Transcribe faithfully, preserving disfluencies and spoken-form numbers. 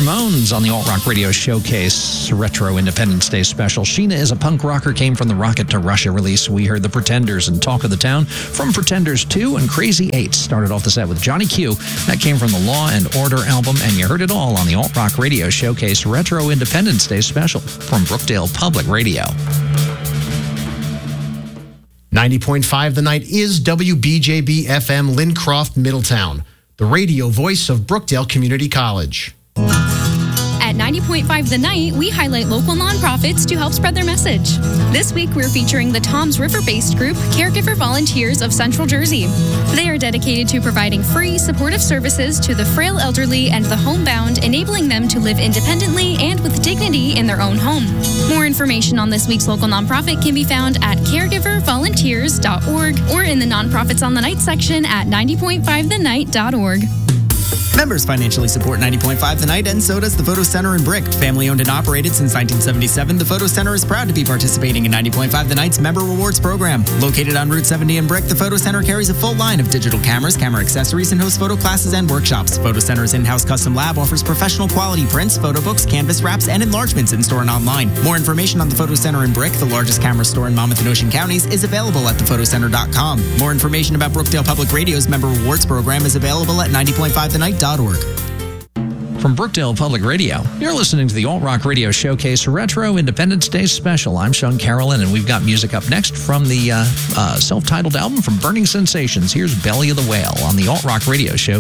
Ramones on the Alt Rock Radio Showcase Retro Independence Day Special. Sheena is a Punk Rocker came from the Rocket to Russia release. We heard the Pretenders and Talk of the Town from Pretenders two, and Crazy Eight started off the set with Johnny Q. That came from the Law and Order album, and you heard it all on the Alt Rock Radio Showcase Retro Independence Day Special from Brookdale Public Radio. ninety point five The Night is W B J B F M Lincroft, Middletown, the radio voice of Brookdale Community College. At ninety point five The Night, we highlight local nonprofits to help spread their message. This week, we're featuring the Toms River-based group, Caregiver Volunteers of Central Jersey. They are dedicated to providing free, supportive services to the frail elderly and the homebound, enabling them to live independently and with dignity in their own home. More information on this week's local nonprofit can be found at caregiver volunteers dot org or in the Nonprofits on the Night section at ninety point five the night dot org. Members financially support ninety point five The Night, and so does the Photo Center in Brick. Family owned and operated since nineteen seventy-seven, the Photo Center is proud to be participating in ninety point five The Night's Member Rewards program. Located on Route seventy in Brick, the Photo Center carries a full line of digital cameras, camera accessories, and hosts photo classes and workshops. Photo Center's in-house custom lab offers professional quality prints, photo books, canvas wraps, and enlargements in store and online. More information on the Photo Center in Brick, the largest camera store in Monmouth and Ocean counties, is available at the photo center dot com. More information about Brookdale Public Radio's Member Rewards program is available at ninety point five the night dot org. From Brookdale Public Radio, you're listening to the Alt Rock Radio Showcase Retro Independence Day Special. I'm Sean Carolyn, and we've got music up next from the uh, uh, self-titled album from Burning Sensations. Here's Belly of the Whale on the Alt Rock Radio Show.